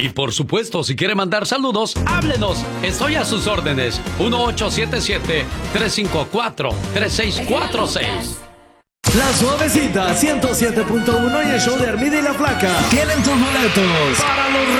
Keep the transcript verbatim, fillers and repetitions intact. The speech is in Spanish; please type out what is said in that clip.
Y por supuesto, si quiere mandar saludos, háblenos. Estoy a sus órdenes. uno ocho siete siete, tres cinco cuatro, tres seis cuatro seis. La Suavecita ciento siete punto uno y el show de Hermida y la Flaca tienen tus boletos para los